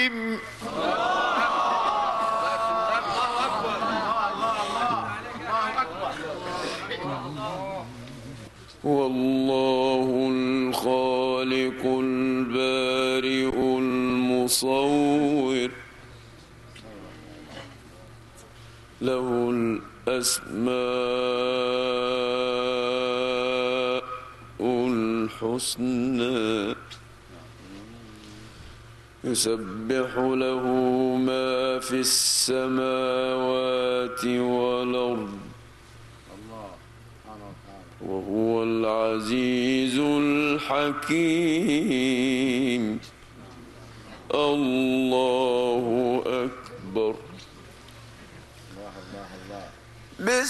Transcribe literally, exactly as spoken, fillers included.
والله الخالق البارئ المصور له الأسماء الحسنى يسبح له ما في السماوات والأرض وهو العزيز الحكيم. الله أكبر. بسم